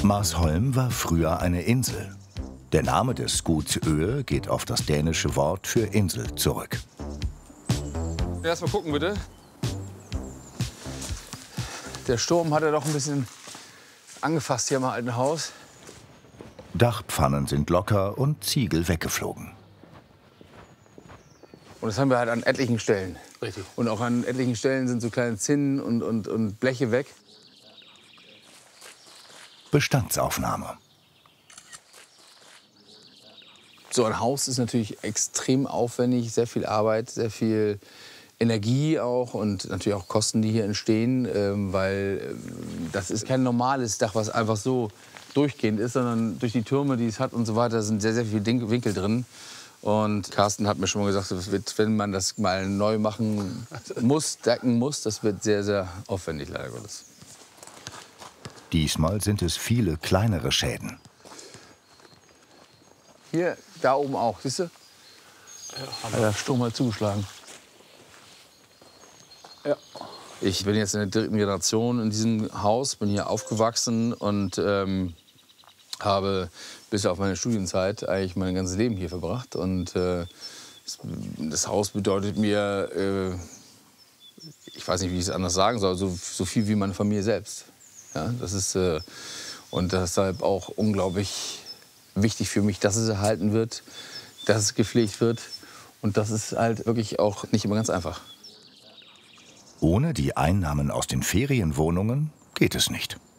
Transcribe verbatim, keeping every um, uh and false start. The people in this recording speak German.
Marsholm war früher eine Insel. Der Name des Guts Öhe geht auf das dänische Wort für Insel zurück. Erst mal gucken, bitte. Der Sturm hat ja doch ein bisschen angefasst hier im alten Haus. Dachpfannen sind locker und Ziegel weggeflogen. Und das haben wir halt an etlichen Stellen. Richtig. Und auch an etlichen Stellen sind so kleine Zinnen und, und, und Bleche weg. Bestandsaufnahme. So ein Haus ist natürlich extrem aufwendig, sehr viel Arbeit, sehr viel Energie auch und natürlich auch Kosten, die hier entstehen, ähm, weil ähm, das ist kein normales Dach, was einfach so durchgehend ist, sondern durch die Türme, die es hat und so weiter, sind sehr, sehr viele Ding Winkel drin. Und Carsten hat mir schon mal gesagt, das wird, wenn man das mal neu machen muss, decken muss, das wird sehr, sehr aufwendig, leider Gottes. Diesmal sind es viele kleinere Schäden. Hier, da oben auch, siehst du? Ja, hat der Sturm mal zugeschlagen. Ja. Ich bin jetzt in der dritten Generation in diesem Haus, bin hier aufgewachsen und ähm, habe bis auf meine Studienzeit eigentlich mein ganzes Leben hier verbracht. Und äh, das Haus bedeutet mir, äh, ich weiß nicht, wie ich es anders sagen soll, so, so viel wie meine Familie selbst. Ja, das ist, äh, und deshalb auch unglaublich wichtig für mich, dass es erhalten wird, dass es gepflegt wird. Und das ist halt wirklich auch nicht immer ganz einfach. Ohne die Einnahmen aus den Ferienwohnungen geht es nicht.